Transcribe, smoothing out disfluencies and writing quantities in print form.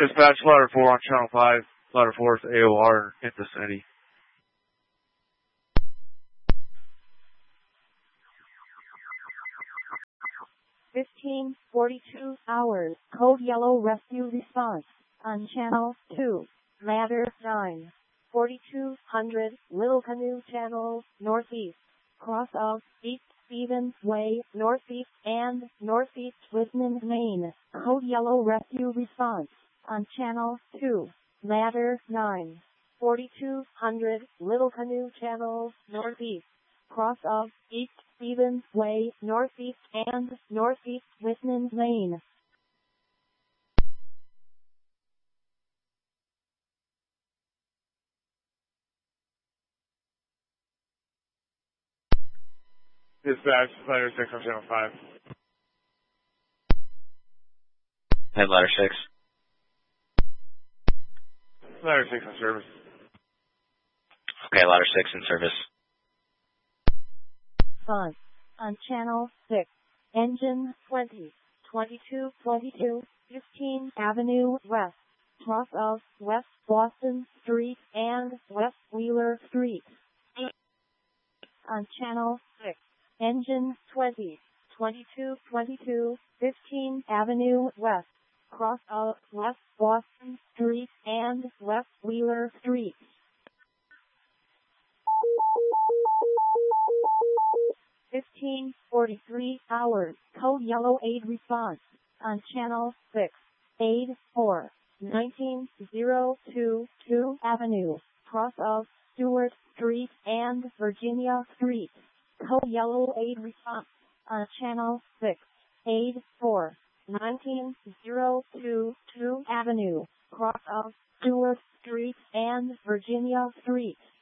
Dispatch Ladder 4 on Channel 5. Ladder 4 is AOR in vicinity. (15:42) Code Yellow Rescue Response on Channel 2. Ladder 9. 4200 Little Canoe Channel, Northeast. Cross of East Stevens Way, Northeast and Northeast Whitman, Maine. Code Yellow Rescue Response on Channel 2. Ladder 9. 4200 Little Canoe Channel, Northeast. Cross of East Stevens Way, Northeast and Northeast Whitman, Maine. Dispatch Ladder 6 on Channel 5. Head Ladder 6. Ladder 6 in service. Okay, Ladder 6 in service. Fun on Channel 6. Engine 20. 2222 15th Avenue West. Cross of West Boston Street and West Wheeler Street. On Channel 6. Engine 20. 2222 15th Avenue West. Cross of West Boston Street and West Wheeler Street. (15:43) Code Yellow Aid Response on Channel 6. Aid 4. 19022 Avenue. Cross of Stewart Street and Virginia Street. Code Yellow Aid Response on Channel 6. Aid 4. 19022 Avenue. Cross of Stewart Street and Virginia Street.